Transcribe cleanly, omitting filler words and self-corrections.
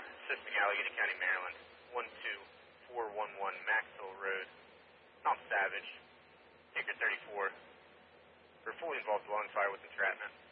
assisting Allegheny County, Maryland, 12411 Maxwell Road, Mount Savage, Acre 34. We're fully involved alongside with entrapment.